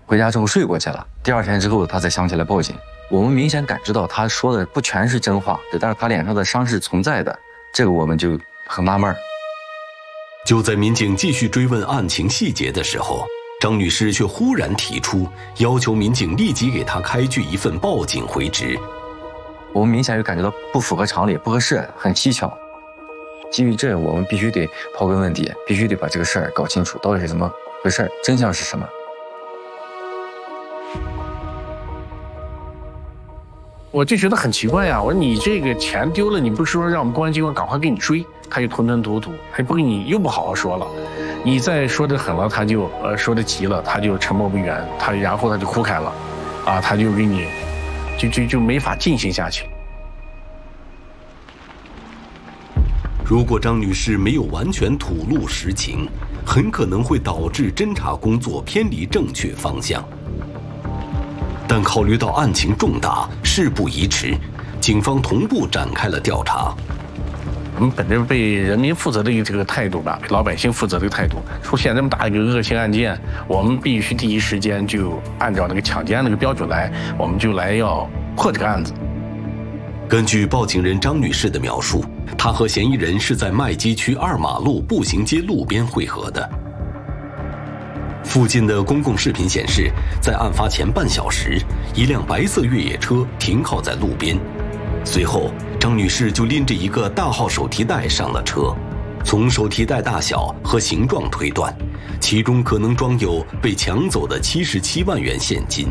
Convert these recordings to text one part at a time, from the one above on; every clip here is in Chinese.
回家之后睡过去了。第二天之后，他才想起来报警。我们明显感知到他说的不全是真话，但是他脸上的伤是存在的，这个我们就很纳闷。 就在民警继续追问案情细节的时候，张女士却忽然提出要求民警立即给她开具一份报警回执。 我们明显就感觉到不符合常理，不合适，很蹊跷。基于这，我们必须得刨根问底，必须得把这个事儿搞清楚，到底是怎么回事，真相是什么。 我就觉得很奇怪呀，我说你这个钱丢了，你不是说让我们公安机关赶快给你追，他就吞吞吐吐，还不给你，又不好好说了，你再说的狠了，他就说的急了，他就沉默不语，然后他就哭开了，他就给你就没法进行下去。 如果张女士没有完全吐露实情，很可能会导致侦查工作偏离正确方向。但考虑到案情重大，事不宜迟，警方同步展开了调查。 我们本着为人民负责的这个态度吧，为老百姓负责的态度，出现这么大一个恶性案件，我们必须第一时间就按照那个抢劫案那个标准来，我们就来要破这个案子。 根据报警人张女士的描述，她和嫌疑人是在麦积区2马路步行街路边会合的。附近的公共视频显示，在案发前半小时，一辆白色越野车停靠在路边。随后，张女士就拎着一个大号手提袋上了车。从手提袋大小和形状推断，其中可能装有被抢走的77万元现金。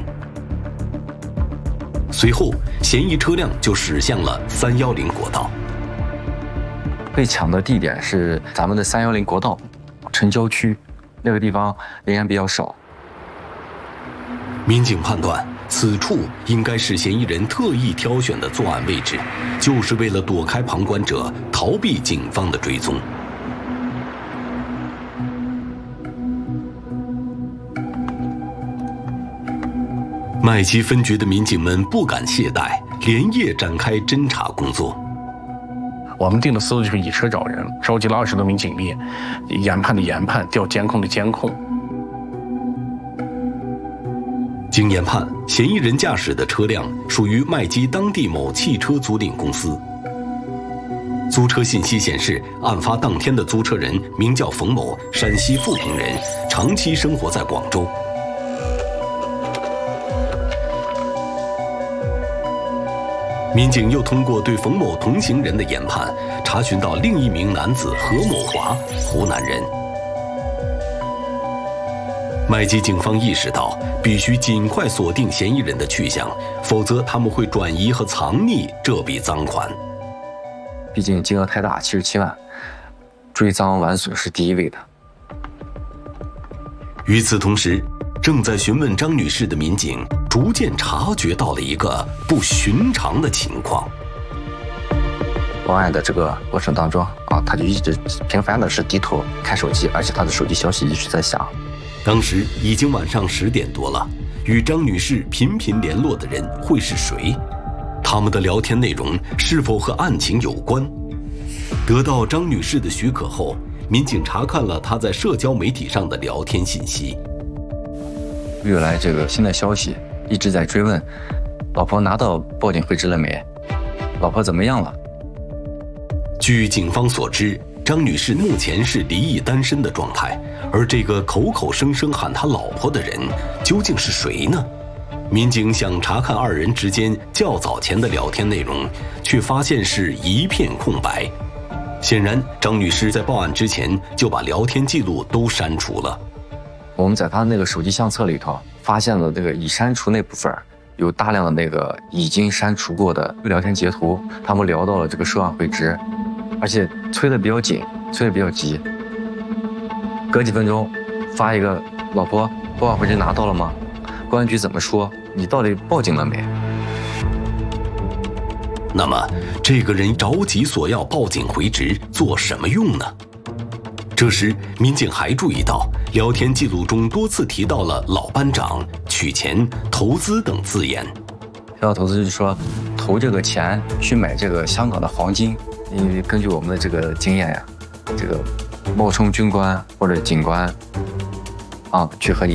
随后，嫌疑车辆就驶向了310国道。 被抢的地点是咱们的310国道城郊区，那个地方人员比较少。 民警判断，此处应该是嫌疑人特意挑选的作案位置，就是为了躲开旁观者，逃避警方的追踪。麦积分局的民警们不敢懈怠，连夜展开侦查工作。 我们定的思路就是以车找人，召集了20多名警力，研判的研判，调监控的监控。 经研判，嫌疑人驾驶的车辆属于麦积当地某汽车租赁公司。租车信息显示，案发当天的租车人名叫冯某，陕西富平人，长期生活在广州。民警又通过对冯某同行人的研判，查询到另一名男子何某华，湖南人。麦积警方意识到，必须尽快锁定嫌疑人的去向，否则他们会转移和藏匿这笔赃款。 毕竟金额太大，77万，追赃完损是第一位的。 与此同时，正在询问张女士的民警逐渐察觉到了一个不寻常的情况。 报案的这个过程当中他就一直频繁的是低头看手机，而且他的手机消息一直在响。 当时已经晚上10点多了，与张女士频频联络的人会是谁？他们的聊天内容是否和案情有关？得到张女士的许可后，民警查看了她在社交媒体上的聊天信息。 越来这个新的消息一直在追问，老婆拿到报警回执了没？老婆怎么样了？ 据警方所知，张女士目前是离异单身的状态，而这个口口声声喊她老婆的人究竟是谁呢？民警想查看2人之间较早前的聊天内容，却发现是一片空白。显然，张女士在报案之前就把聊天记录都删除了。 我们在他那个手机相册里头发现了这个已删除那部分有大量的那个已经删除过的聊天截图，他们聊到了这个涉案回执，而且催得比较紧，催得比较急。隔几分钟发一个，老婆报案回执拿到了吗？公安局怎么说？你到底报警了没？ 那么这个人着急索要报警回执做什么用呢？这时，民警还注意到聊天记录中多次提到了老班长、取钱、投资等字眼。 提到投资就是说投这个钱去买这个香港的黄金，因为根据我们的这个经验呀，这个冒充军官或者警官去和你